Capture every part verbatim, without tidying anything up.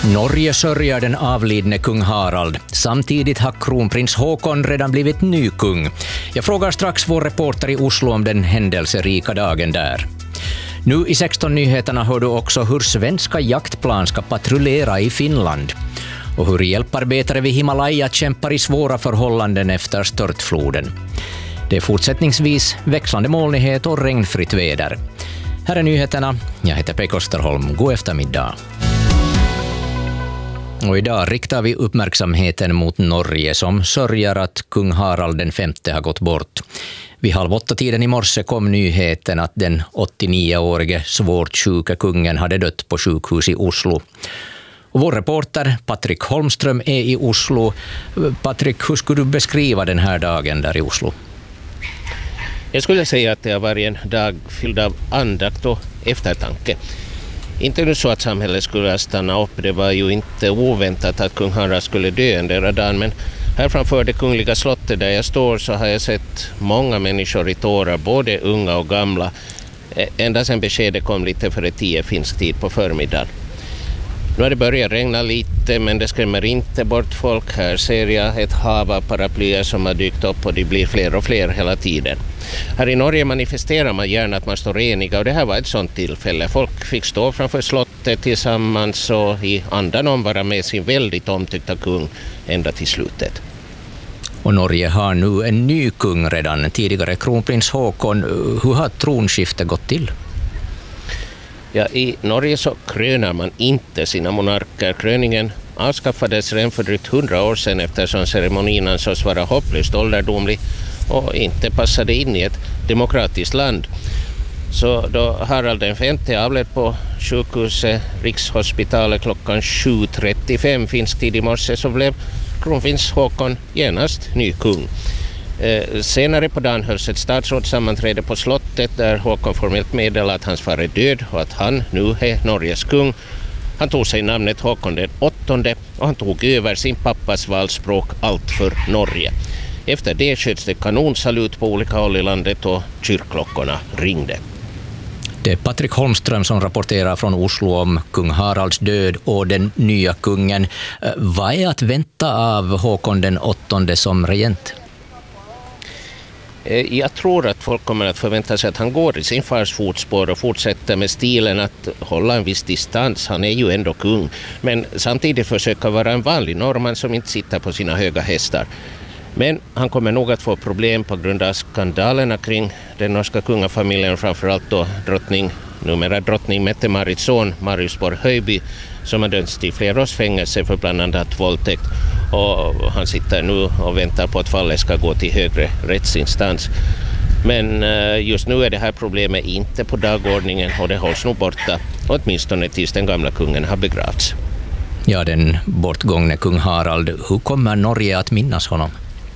Norge sörjer den avlidne kung Harald. Samtidigt har kronprins Håkon redan blivit ny kung. Jag frågar strax vår reporter i Oslo om den händelserika dagen där. Nu i sexton nyheterna hör du också hur svenska jaktplan ska patrullera i Finland. Och hur hjälparbetare vid Himalaya kämpar i svåra förhållanden efter störtfloden. Det är fortsättningsvis växlande molnighet och regnfritt väder. Här är nyheterna. Jag heter Pekka Österholm. God eftermiddag. Och idag riktar vi uppmärksamheten mot Norge som sörjer att kung Harald den femte har gått bort. Vid halv åtta tiden i morse kom nyheten att den åttionioårige svårt sjuka kungen hade dött på sjukhus i Oslo. Och vår reporter Patrik Holmström är i Oslo. Patrik, hur skulle du beskriva den här dagen där i Oslo? Jag skulle säga att det har varit en dag fylld av andakt och eftertanke. Inte nu så att samhället skulle stanna upp, det var ju inte oväntat att kung Harald skulle dö en dagen, men här framför det kungliga slottet där jag står så har jag sett många människor i tårar, både unga och gamla, ända sedan beskedet kom lite före tio finsk tid på förmiddagen. Nu har det börjat regna lite, men det skrämmer inte bort folk. Här ser jag ett hav av paraplyer som har dykt upp och det blir fler och fler hela tiden. Här i Norge manifesterar man gärna att man står eniga och det här var ett sånt tillfälle. Folk fick stå framför slottet tillsammans och i andan vara med sin väldigt omtyckta kung ända till slutet. Och Norge har nu en ny kung redan, tidigare kronprins Håkon. Hur har tronskiftet gått till? Ja, i Norge så krönar man inte sina monarker. Kröningen avskaffades redan för drygt hundra år sedan eftersom ceremonin ansågs vara hopplöst ålderdomlig och inte passade in i ett demokratiskt land. Så då Harald den femte avled på sjukhuset Rikshospitalet klockan sju trettiofem finsk tid i morse så blev kronprins Håkon genast ny kung. Eh, senare på dagen hölls ett statsrådssammanträde på slottet där Håkon formellt meddelade att hans far är död och att han nu är Norges kung. Han tog sig namnet Håkon den åttonde och han tog över sin pappas valspråk Allt för Norge. Efter det sköts det kanonsalut på olika håll i landet och kyrkklockorna ringde. Det är Patrik Holmström som rapporterar från Oslo om kung Haralds död och den nya kungen. Vad är att vänta av Håkon den åttonde som regent? Jag tror att folk kommer att förvänta sig att han går i sin fars fotspår och fortsätter med stilen att hålla en viss distans. Han är ju ändå kung, men samtidigt försöka vara en vanlig norrman som inte sitter på sina höga hästar. Men han kommer nog att få problem på grund av skandalerna kring den norska kungafamiljen, framförallt då drottning, numera drottning Mette-Marits son Marius Borg-Höjby, som har dömts till flera års fängelse för bland annat våldtäkt. Och han sitter nu och väntar på att fallet ska gå till högre rättsinstans. Men just nu är det här problemet inte på dagordningen och det hålls nog borta, åtminstone tills den gamla kungen har begravts. Ja, den bortgångne kung Harald, hur kommer Norge att minnas honom?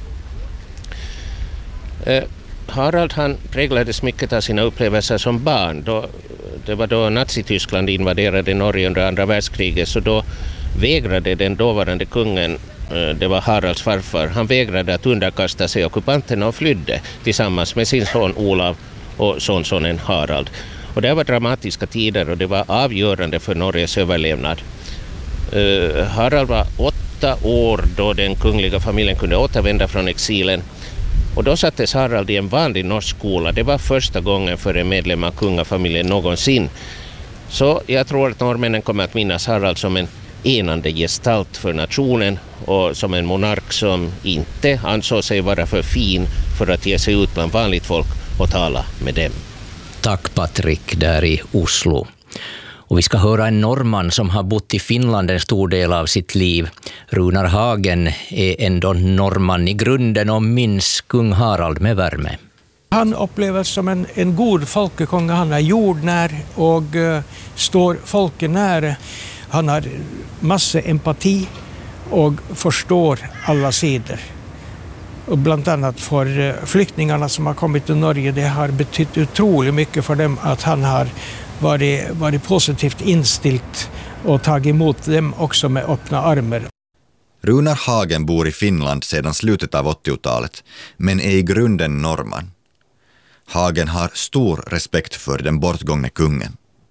Eh, Harald han präglades mycket av sina upplevelser som barn. Då, det var då Nazityskland invaderade Norge under andra världskriget, så då vägrade den dåvarande kungen, eh, det var Haralds farfar, han vägrade att underkasta sig ockupanterna och flydde tillsammans med sin son Olav och sonsonen Harald. Och det var dramatiska tider och det var avgörande för Norges överlevnad. Uh, Harald var åtta år då den kungliga familjen kunde återvända från exilen. Och då sattes Harald i en vanlig norsk skola. Det var första gången för en medlem av kungafamiljen någonsin. Så jag tror att norrmännen kommer att minnas Harald som en enande gestalt för nationen och som en monark som inte ansåg sig vara för fin för att ge sig ut bland vanligt folk och tala med dem. Tack Patrik där i Oslo. Och vi ska höra en norrman som har bott i Finland en stor del av sitt liv. Runar Hagen är ändå norrman i grunden och minns kung Harald med värme. Han upplevs som en, en god folkekung. Han är jordnär och uh, står folket nära. Han har massa empati och förstår alla sidor. Och bland annat för uh, flyktingarna som har kommit till Norge, det har betytt otroligt mycket för dem att han har varit, varit positivt inställt och tagit emot dem också med öppna armar. Runar Hagen bor i Finland sedan slutet av åttiotalet, men är i grunden norrman. Hagen har stor respekt för den bortgångne kungen.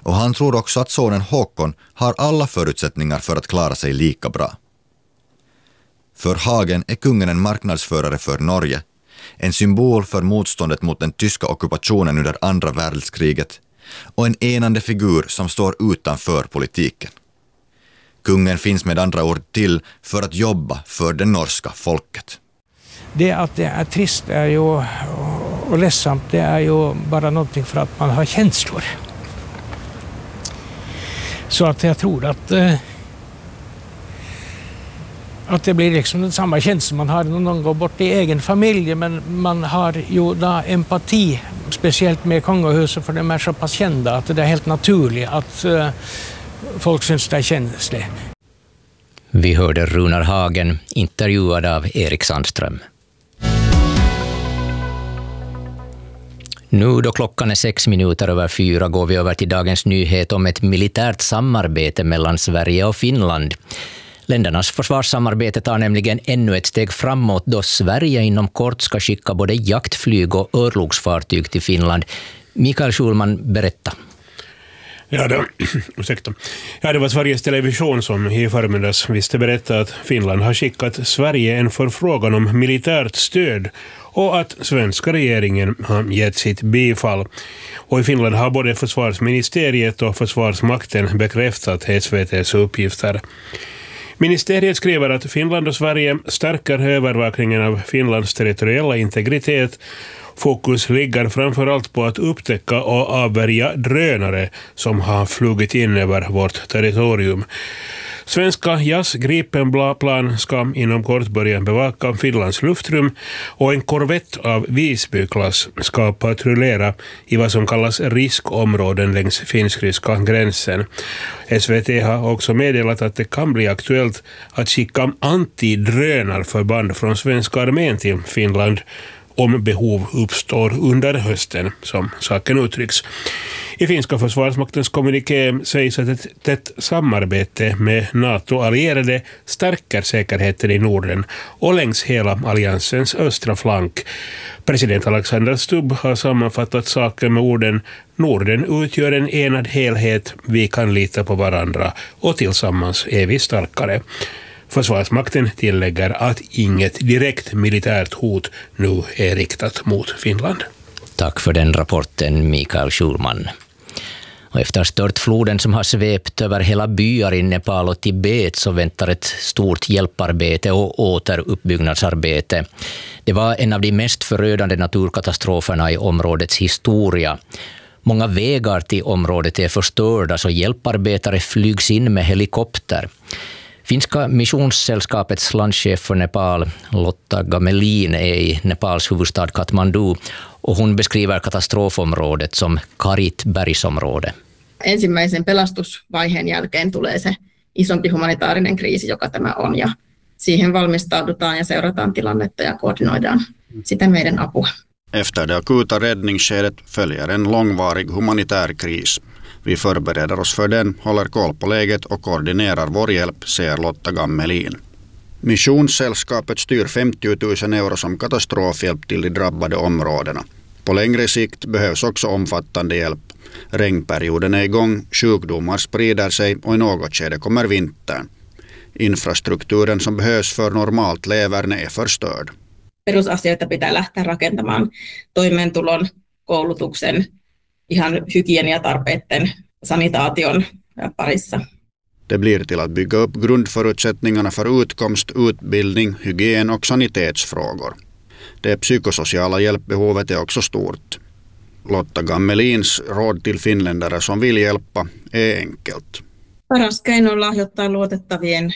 och han tror också att sonen Håkon har alla förutsättningar för att klara sig lika bra. För Hagen är kungen en marknadsförare för Norge, en symbol för motståndet mot den tyska ockupationen under andra världskriget och en enande figur som står utanför politiken. Kungen finns med andra ord till för att jobba för det norska folket. Det att det är trist är ju, och ledsamt, det är ju bara någonting för att man har känslor. Så att jag tror att, eh, att det blir liksom samma känsla man har när någon går bort i egen familj, men man har ju då empati, speciellt med kungahuset, för de är så pass kända att det är helt naturligt att eh, folk syns det är känsligt. Vi hörde Runar Hagen, intervjuad av Erik Sandström. Nu då klockan är sex minuter över fyra går vi över till dagens nyhet om ett militärt samarbete mellan Sverige och Finland. Ländernas försvarssamarbete tar nämligen ännu ett steg framåt då Sverige inom kort ska skicka både jaktflyg och örlogsfartyg till Finland. Mikael Schulman, berätta. Ja, det, ursäkta. Ja, det var Sveriges Television som i förmiddags visste berätta att Finland har skickat Sverige en förfrågan om militärt stöd och att svenska regeringen har gett sitt bifall. Och i Finland har både försvarsministeriet och försvarsmakten bekräftat S V T:s uppgifter. Ministeriet skriver att Finland och Sverige stärker övervakningen av Finlands territoriella integritet. Fokus ligger framförallt på att upptäcka och avvärja drönare som har flugit in över vårt territorium. Svenska J A S Gripen-plan ska inom kort börja bevaka Finlands luftrum och en korvett av Visby-klass ska patrullera i vad som kallas riskområden längs finsk-ryska gränsen. S V T har också meddelat att det kan bli aktuellt att skicka antidrönarförband från svenska armén till Finland om behov uppstår under hösten, som saken uttrycks. I finska försvarsmaktens kommuniké sägs att ett tätt samarbete med NATO-allierade stärker säkerheten i Norden och längs hela alliansens östra flank. President Alexander Stubb har sammanfattat saken med orden: Norden utgör en enad helhet, vi kan lita på varandra och tillsammans är vi starkare. Försvarsmakten tillägger att inget direkt militärt hot nu är riktat mot Finland. Tack för den rapporten, Mikael Schulman. Och efter störtfloden som har svept över hela byar i Nepal och Tibet så väntar ett stort hjälparbete och återuppbyggnadsarbete. Det var en av de mest förödande naturkatastroferna i områdets historia. Många vägar till området är förstörda så hjälparbetare flygs in med helikopter. Finska missionssällskapets landchef för Nepal, Lotta Gamelin, är i Nepals huvudstad Kathmandu och hon beskriver katastrofområdet som Karit bergsområde. Ensimmäisen pelastusvaiheen jälkeen tulee se isompi humanitaarinen kriisi, joka tämä on, ja siihen valmistaudutaan ja seurataan tilannetta ja koordinoidaan siten meidän apua. Efter det akuta räddningsskedet följer en långvarig humanitär kris. Vi förbereder oss för den, håller koll på läget och koordinerar vår hjälp, säger Lotta Gamelin. Missionssällskapet styr femtio tusen euro som katastrofhjälp till de drabbade områdena. På längre sikt behövs också omfattande hjälp. Regnperioden är igång, sjukdomar sprider sig och i något skede kommer vintern. Infrastrukturen som behövs för normalt leverne är förstörd. Perusasioita pitää lähteä rakentamaan: toimeentulon, koulutuksen, ihan hygieniatarpeiden, sanitaation parissa. Det blir till att bygga upp grundförutsättningarna för utkomst, utbildning, hygien och sanitetsfrågor. Det psykosociala hjälpbehovet är också stort. Lotta Gamelins råd till finländare som vill hjälpa är enkelt. Paras keino on lahjoittaa luotettavien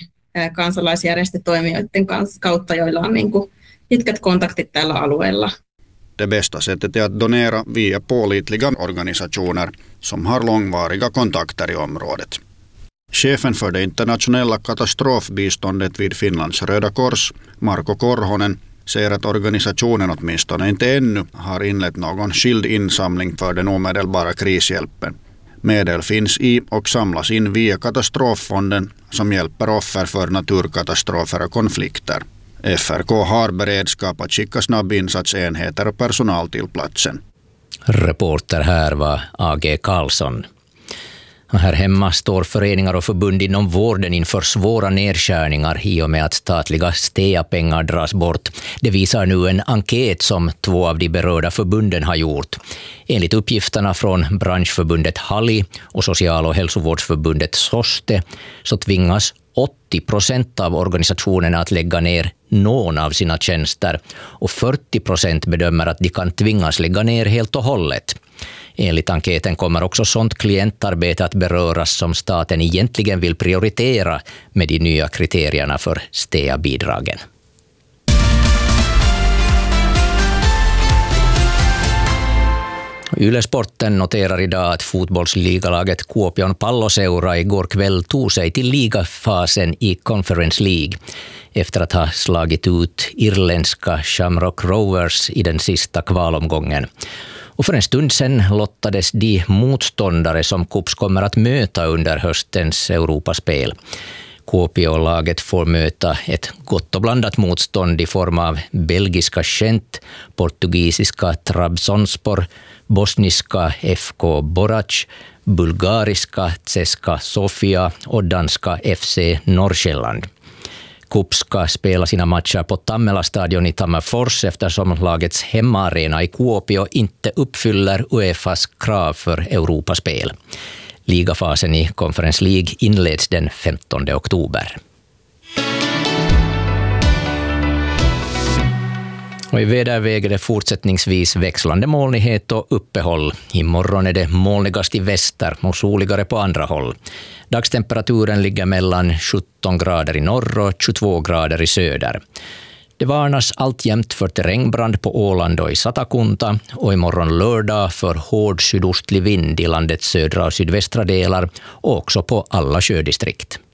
kansalaisjärjestötoimijoiden kautta, joilla on niin kuin pitkät kontaktit tällä alueella. Det bästa sättet är att donera via pålitliga organisationer som har långvariga kontakter i området. Chefen för det internationella katastrofbiståndet vid Finlands Röda Kors, Marko Korhonen, säger att organisationen åtminstone inte ännu har inlett någon skild insamling för den omedelbara krishjälpen. Medel finns i och samlas in via katastroffonden som hjälper offer för naturkatastrofer och konflikter. F R K har beredskap att skicka snabbinsatsenheter och personal till platsen. Reporter här var A G Karlsson. Här hemma står föreningar och förbund inom vården inför svåra nedskärningar i och med att statliga S T E A-pengar dras bort. Det visar nu en enkät som två av de berörda förbunden har gjort. Enligt uppgifterna från branschförbundet Halli och social- och hälsovårdsförbundet SOSTE så tvingas åttio procent av organisationerna att lägga ner någon av sina tjänster och fyrtio procent bedömer att de kan tvingas lägga ner helt och hållet. Enligt enkäten kommer också sånt klientarbete att beröras som staten egentligen vill prioritera med de nya kriterierna för S T E A-bidragen. Yle-sporten noterar idag att fotbollsligalaget Kuopion Palloseura igår kväll tog sig till ligafasen i Conference League efter att ha slagit ut irländska Shamrock Rovers i den sista kvalomgången. Och för en stund sedan lottades de motståndare som Kups kommer att möta under höstens Europaspel. Kuopio-laget får möta ett gott och blandat motstånd i form av belgiska Gent, portugisiska Trabzonspor, bosniska F K Borac, bulgariska Ceska Sofia och danska F C Norrsjälland. Kup ska spela sina matcher på Tammela-stadion i Tammerfors eftersom lagets hemmaarena i Kuopio inte uppfyller UEFAs krav för Europaspel. Ligafasen i Conference League inleds den femtonde oktober. Och i väderväg är det fortsättningsvis växlande molnighet och uppehåll. Imorgon är det molnigast i väster och soligare på andra håll. Dagstemperaturen ligger mellan sjutton grader i norr och tjugotvå grader i söder. Det varnas alltjämt för terrängbrand på Åland och i Satakunta och imorgon lördag för hård sydostlig vind i landets södra och sydvästra delar och också på alla sjödistrikt.